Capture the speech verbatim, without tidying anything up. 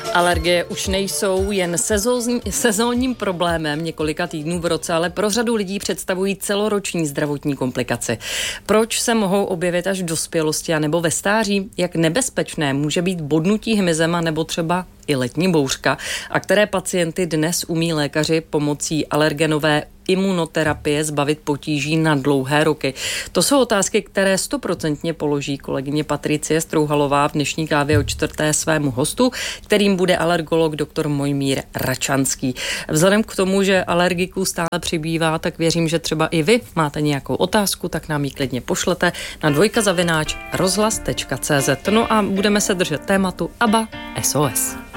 Alergie už nejsou jen sezónní, sezónním problémem několika týdnů v roce, ale pro řadu lidí představují celoroční zdravotní komplikaci. Proč se mohou objevit až v dospělosti a nebo ve stáří? Jak nebezpečné může být bodnutí hmyzem nebo třeba i letní bouřka? A které pacienty dnes umí lékaři pomocí alergenové imunoterapie zbavit potíží na dlouhé roky? To jsou otázky, které stoprocentně položí kolegyně Patricie Strouhalová v dnešní kávě o čtvrté svému hostu, kterým bude alergolog doktor Mojmír Račanský. Vzhledem k tomu, že alergiků stále přibývá, tak věřím, že třeba i vy máte nějakou otázku, tak nám ji klidně pošlete na dvojka zavináč rozhlas tečka cé zet. No a budeme se držet tématu A B B A S O S.